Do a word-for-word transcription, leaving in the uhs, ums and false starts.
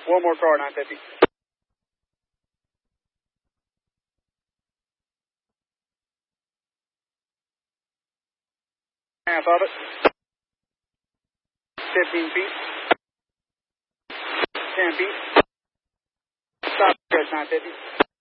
One more car, nine fifty. Half of it. fifteen feet. ten feet. Stop, nine fifty.